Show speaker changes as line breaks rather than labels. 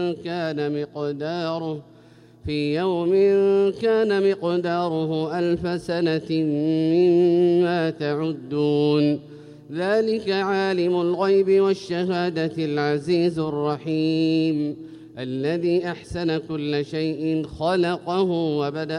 كان مقداره 1000 سنة مما تعدون ذلك عالم الغيب والشهادة العزيز الرحيم الذي أحسن كل شيء خلقه وبدأ